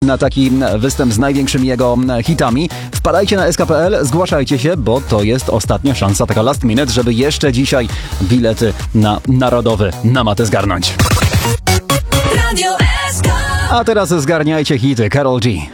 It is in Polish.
na taki występ z największymi jego hitami. Wpadajcie na sk.pl, zgłaszajcie się, bo to jest ostatnia szansa, taka last minute, żeby jeszcze dzisiaj bilety na Narodowy na matę zgarnąć. A teraz zgarniajcie hity Karol G.